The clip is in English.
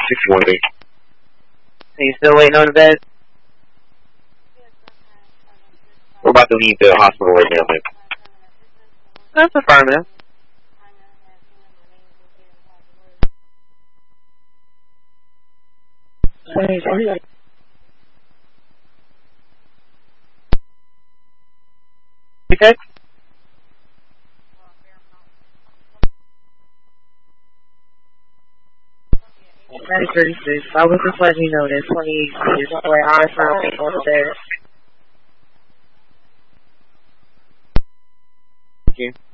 6180. Are you still waiting on the bed? We're about to leave the hospital right now, man. That's affirmative. Okay. 936. I was just letting you know that 28 is where I found on the bed. Thank you.